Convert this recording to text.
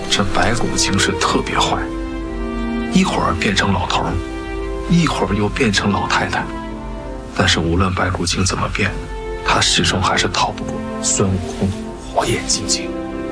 这白骨精是特别坏，一会儿变成老头，一会儿又变成老太太。但是无论白骨精怎么变，他始终还是逃不过孙悟空火眼金睛。